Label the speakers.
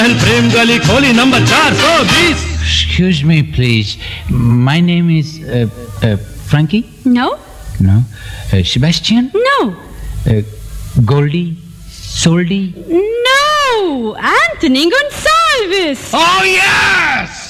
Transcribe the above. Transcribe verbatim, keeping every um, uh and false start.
Speaker 1: प्रेम गली खोली नंबर चार सौ बीस.
Speaker 2: Excuse me, please. My name is uh, uh, Frankie?
Speaker 3: No.
Speaker 2: No. Uh, Sebastian?
Speaker 3: No.
Speaker 2: Uh, Goldie? Soldy?
Speaker 3: No. Anthony Gonsalves.
Speaker 1: Oh yes.